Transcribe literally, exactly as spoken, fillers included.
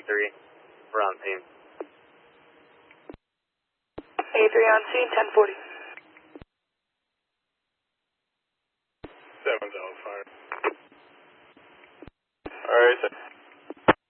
three. We're on scene. A three on scene, ten forty. seven's out fire. Alright.